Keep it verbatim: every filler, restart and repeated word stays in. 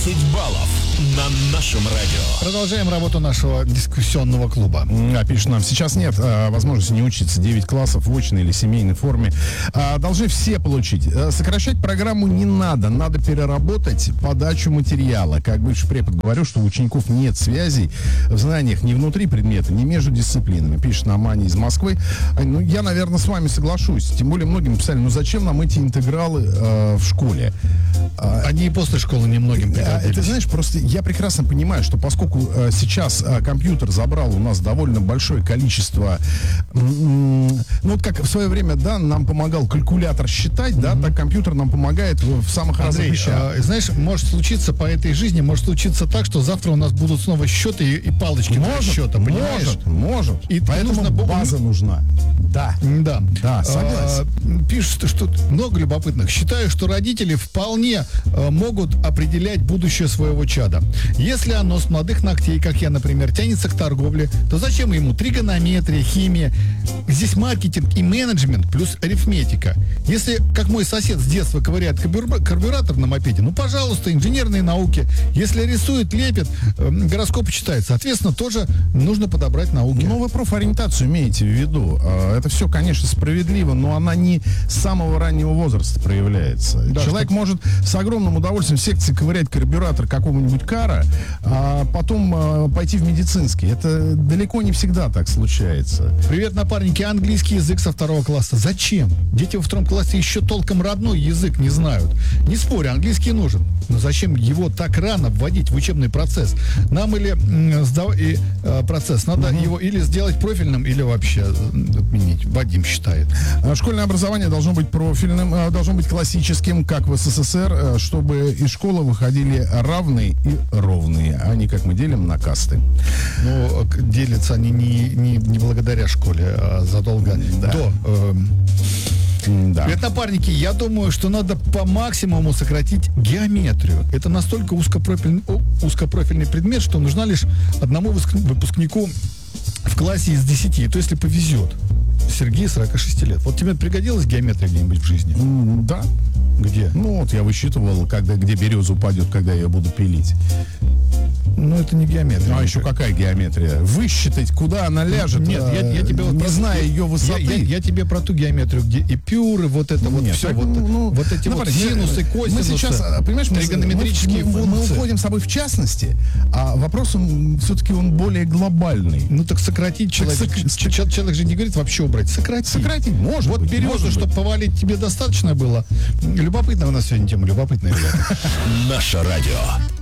десять баллов на нашем радио. Продолжаем работу нашего дискуссионного клуба. А, пишет нам, сейчас нет а, возможности не учиться девять классов в очной или семейной форме. А, должны все получить. А, сокращать программу не надо. Надо переработать подачу материала. Как бывший препод говорю, что у учеников нет связей в знаниях ни внутри предмета, ни между дисциплинами. Пишет нам Аня из Москвы. А, ну, я, наверное, с вами соглашусь. Тем более многим написали, ну зачем нам эти интегралы а, в школе? А, Они и после школы немногим пригодились. Это, знаешь, просто я прекрасно понимаю, что поскольку э, сейчас э, компьютер забрал у нас довольно большое количество, м- м- ну вот как в свое время, да, нам помогал калькулятор считать, mm-hmm. да, так компьютер нам помогает в, в самых разных Андрей, вещах. э, знаешь, может случиться по этой жизни, может случиться так, что завтра у нас будут снова счеты и, и палочки для счета, понимаешь? Может, может. И поэтому нужно база нужна. Да. Да. Да, согласен. А, пишут, что много любопытных. Считаю, что родители вполне а, могут определять будущее своего чада. Если оно с молодых ногтей, как я, например, тянется к торговле, то зачем ему тригонометрия, химия? Здесь маркетинг и менеджмент плюс арифметика. Если, как мой сосед с детства ковыряет карбюр- карбюратор на мопеде, ну, пожалуйста, инженерные науки. Если рисует, лепит, э, гороскопы читает, соответственно, тоже нужно подобрать науки. Ну, вы профориентацию имеете в виду. Это все, конечно, справедливо, но она не с самого раннего возраста проявляется. Да, Человек что... может с огромным удовольствием в секции ковырять карбюратор какого-нибудь кара, а потом а, пойти в медицинский. Это далеко не всегда так случается. Привет, напарники. Английский язык со второго класса. Зачем? Дети во втором классе еще толком родной язык не знают. Не спорю, английский нужен. Но зачем его так рано вводить в учебный процесс? Нам или м, сдав... и, э, процесс, надо угу. его или сделать профильным, или вообще отменить. Вадим считает. Школьное образование должно быть профильным, должно быть классическим, как в СССР, чтобы из школы выходили равные и ровные, а не как мы делим на касты. Ну, делятся они не, не, не благодаря школе, а задолго да. до... Э, Да. Привет, напарники. Я думаю, что надо по максимуму сократить геометрию. Это настолько узкопрофильный, узкопрофильный предмет, что нужна лишь одному выпускнику в классе из десяти. То, если повезет. Сергей, сорок шесть лет. Вот тебе пригодилась геометрия где-нибудь в жизни? Mm, да. Где? Ну, вот я высчитывал, когда, где береза упадет, когда я буду пилить. Ну, это не геометрия. А еще какая геометрия? Высчитать, куда она ляжет, Нет, я, я тебе не про, зная ее высоты. Я, я, я тебе про ту геометрию, где эпюры, вот это вот Нет, все, так, вот, ну, вот эти ну, вот смотри, синусы, косинусы, мы сейчас, понимаешь, мы, тригонометрические мы, мы, мы функции. уходим с собой в частности, а вопрос он, все-таки он более глобальный. Ну так сократить человек. Так, сок... Человек, человек же не говорит вообще убрать. Сократить. Сократить. Может вот быть, березу, чтобы повалить, тебе достаточно было. Любопытно у нас сегодня тема, любопытная, ребята. Наше радио.